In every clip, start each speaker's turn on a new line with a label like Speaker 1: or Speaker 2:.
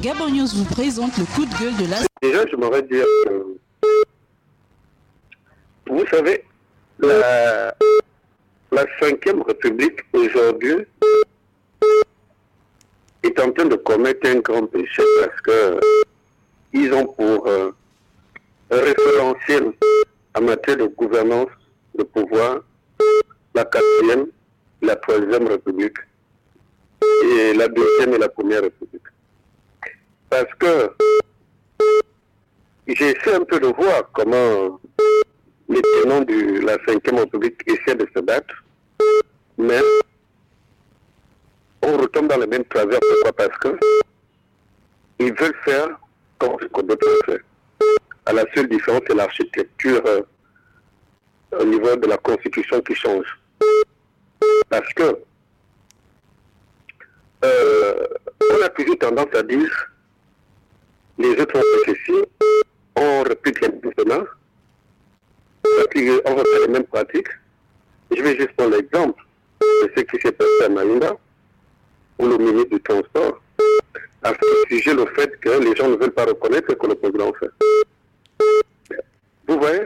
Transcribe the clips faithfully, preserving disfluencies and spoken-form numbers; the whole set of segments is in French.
Speaker 1: Gabon News vous présente le coup de gueule de la...
Speaker 2: Déjà, je m'aurais dit, euh, vous savez, la, la cinquième République aujourd'hui est en train de commettre un grand péché parce que ils ont pour euh, référentiel en matière de gouvernance, de pouvoir, la quatrième, la troisième République et la deuxième et la première République. Parce que j'essaie un peu de voir comment les tenants de la cinquième République essaient de se battre, mais on retombe dans le même travers. Pourquoi? Parce que ils veulent faire comme ce que d'autres ont fait. À la seule différence, c'est l'architecture euh, au niveau de la Constitution qui change. Parce que euh, on a toujours tendance à dire les autres ont fait ceci, on répète les mêmes schémas, on refait les mêmes pratiques. Je vais juste prendre l'exemple de ce qui s'est passé à Malinda, où le ministre du Transport a fustigé le fait que les gens ne veulent pas reconnaître ce que le président fait. Vous voyez?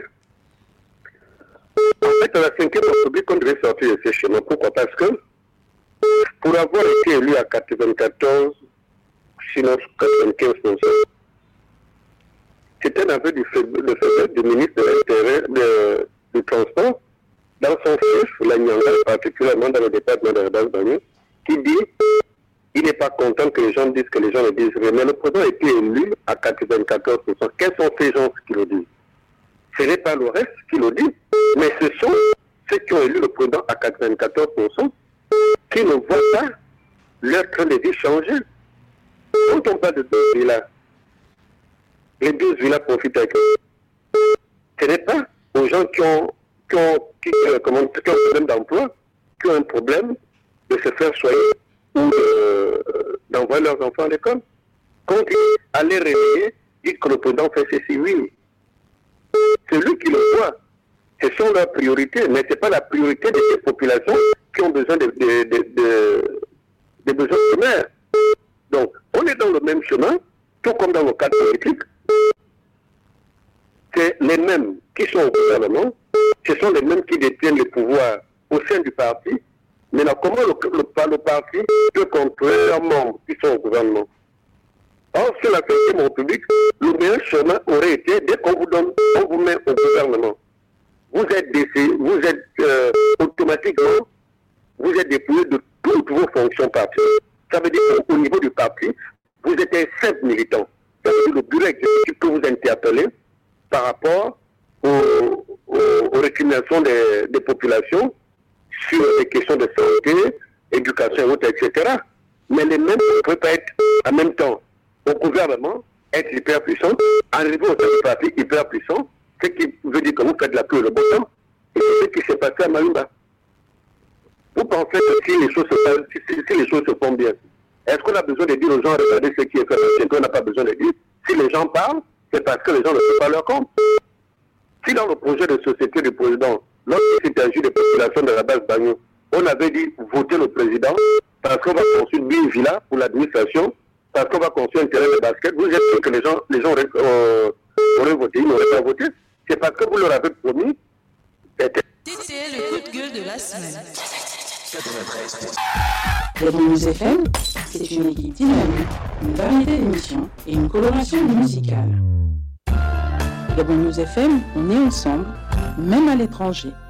Speaker 2: En fait, à la cinquième République, on devait sortir de ces schémas. Pourquoi? Parce que pour avoir été élu à quatre-vingt-quatorze, sinon quatre-vingt-quinze pour cent, c'était un aveu du faiblesse du ministre de l'Intérieur de, du Transport, dans son chef, la Nyanga, particulièrement dans le département de Rebas Bagné, qui dit il n'est pas content que les gens disent que les gens le disent rien. Mais le président a été élu à quatre-vingt-quatorze pour cent. Quels sont ces gens qui le disent? Ce n'est pas le reste qui le dit, mais ce sont ceux qui ont élu le président à quatre-vingt-quatorze pour cent qui ne voient pas leur train de vie changer. Quand on parle de deux villas, les deux villas profitent avec eux. Ce n'est pas aux gens qui ont, qui ont, qui, euh, comment, qui ont un problème d'emploi, qui ont un problème de se faire soigner ou euh, d'envoyer leurs enfants à l'école. Quand ils allaient réveiller, disent que le président fait ceci, oui. C'est lui qui le voit. Ce sont leurs priorités, mais ce n'est pas la priorité de ces populations qui ont besoin de, de, de, de, de besoins primaires. Donc, on est dans le même chemin, tout comme dans le cadre politique. C'est les mêmes qui sont au gouvernement, ce sont les mêmes qui détiennent le pouvoir au sein du parti. Maintenant, comment le, le, le parti peut contrôler leurs membres qui sont au gouvernement? Or, sur la cinquième République, le meilleur chemin aurait été, dès qu'on vous donne, on vous met au gouvernement. Vous êtes décidé, vous êtes euh, automatiquement, vous êtes dépouillé de toutes vos fonctions partielles. Ça veut dire qu'au niveau du parti, vous êtes un simple militant. Ça veut dire que le bureau exécutif peut vous interpeller par rapport aux, aux, aux récriminations des, des populations sur les questions de santé, éducation, et cetera. Mais les mêmes ne peuvent pas être en même temps au gouvernement, être hyper puissant, arriver au sein du parti hyper puissant, ce qui veut dire que vous faites la pluie et le beau temps, et c'est ce qui s'est passé à Malimba. Vous pensez que si les choses se passent, si, si les choses se font bien, est-ce qu'on a besoin de dire aux gens, regardez ce qui est fait, c'est qu'on n'a pas besoin de dire? Si les gens parlent, c'est parce que les gens ne font pas leur compte. Si dans le projet de société du président, lorsqu'il s'est agi des populations de la base Bagno, on avait dit voter le président parce qu'on va construire une villa pour l'administration, parce qu'on va construire un terrain de basket, vous êtes sûr que les gens, les gens auraient, euh, auraient voté, ils n'auraient pas voté. C'est parce que vous leur avez promis.
Speaker 1: C'était le coup de gueule de la semaine.
Speaker 3: Gabon News F M, c'est une équipe dynamique, une variété d'émissions et une coloration musicale. Gabon News F M, on est ensemble, même à l'étranger.